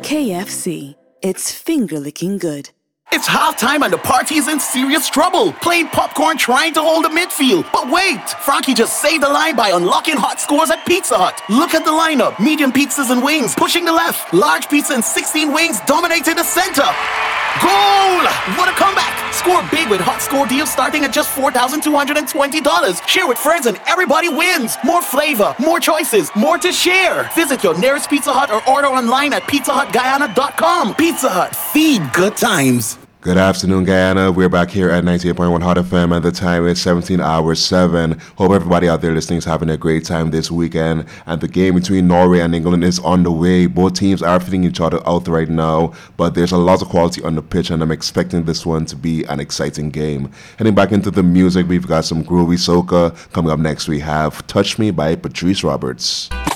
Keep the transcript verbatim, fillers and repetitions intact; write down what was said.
K F C. It's finger-licking good. It's halftime and the party is in serious trouble. Playing popcorn trying to hold the midfield. But wait! Frankie just saved the line by unlocking hot scores at Pizza Hut. Look at the lineup. Medium pizzas and wings pushing the left. Large pizza and sixteen wings dominating the center. Goal! What a comeback! Score big with hot score deals starting at just four thousand two hundred twenty dollars. Share with friends and everybody wins. More flavor, more choices, more to share. Visit your nearest Pizza Hut or order online at pizza hut guyana dot com. Pizza Hut. Feed good times. Good afternoon, Guyana. We're back here at ninety-eight point one Hot F M, and the time is seventeen hours seven. Hope everybody out there listening is having a great time this weekend. And the game between Norway and England is on the way. Both teams are fitting each other out right now, but there's a lot of quality on the pitch, and I'm expecting this one to be an exciting game. Heading back into the music, we've got some groovy soca. Coming up next, we have Touch Me by Patrice Roberts.